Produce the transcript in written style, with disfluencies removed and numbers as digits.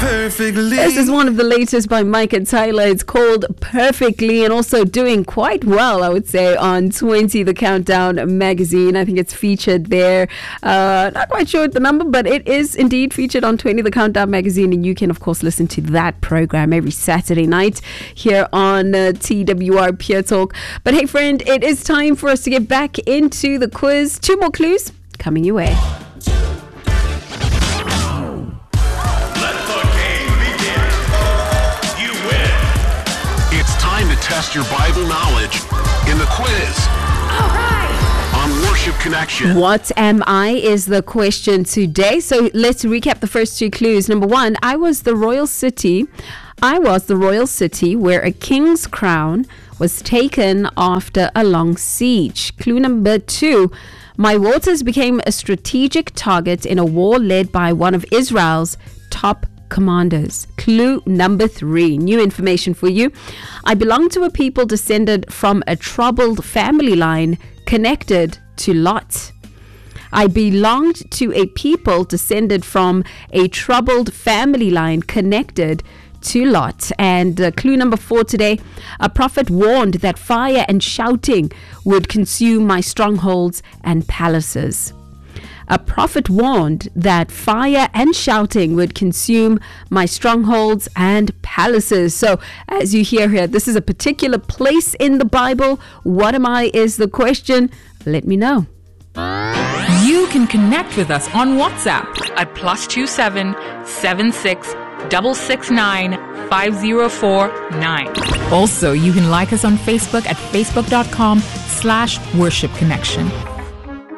Perfectly. This is one of the latest by Micah Tyler. It's called Perfectly, and also doing quite well, I would say, on 20, the Countdown magazine. I think it's featured there. Not quite sure the number, but it is indeed featured on 20, the Countdown magazine. And you can, of course, listen to that program every Saturday night here on TWR Pure Talk. But hey, friend, it is time for us to get back into the quiz. 2 more clues coming your way. Test your Bible knowledge in the quiz. All right. On Worship Connection. What am I is the question today. So let's recap the first 2 clues. Number 1, I was the royal city where a king's crown was taken after a long siege. Clue number 2, my waters became a strategic target in a war led by one of Israel's top commanders. Clue number 3, new information for you. I belong to a people descended from a troubled family line connected to Lot. I belonged to a people descended from a troubled family line connected to Lot. And clue number 4 today, a prophet warned that fire and shouting would consume my strongholds and palaces. A prophet warned that fire and shouting would consume my strongholds and palaces. So, as you hear here, this is a particular place in the Bible. What am I is the question. Let me know. You can connect with us on WhatsApp at +27 76 669 5049. Also, you can like us on Facebook at facebook.com/worshipconnection.